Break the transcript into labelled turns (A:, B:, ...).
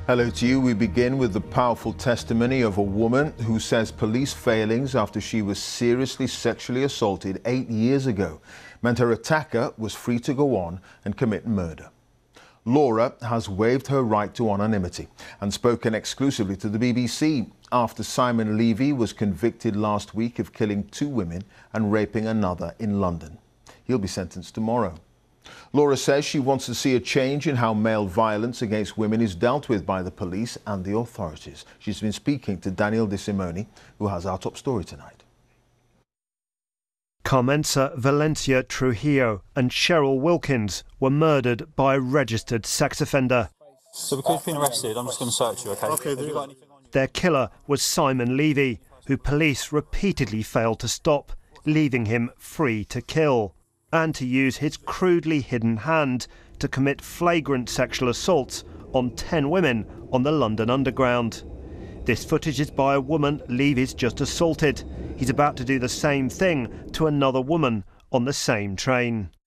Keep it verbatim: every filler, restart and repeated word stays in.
A: Hello to you. We begin with the powerful testimony of a woman who says police failings after she was seriously sexually assaulted eight years ago meant her attacker was free to go on and commit murder. Laura has waived her right to anonymity and spoken exclusively to the B B C after Simon Levy was convicted last week of killing two women and raping another in London. He'll be sentenced tomorrow. Laura says she wants to see a change in how male violence against women is dealt with by the police and the authorities. She's been speaking to Daniel De Simone, who has our top story tonight.
B: Carmenza Valencia Trujillo and Cheryl Wilkins were murdered by a registered sex offender.
C: So because you've been arrested, I'm just going to search you, OK? Okay. Have you got anything on you?
B: Their killer was Simon Levy, who police repeatedly failed to stop, leaving him free to kill and to use his crudely hidden hand to commit flagrant sexual assaults on ten women on the London Underground. This footage is by a woman Levy's just assaulted. He's about to do the same thing to another woman on the same train.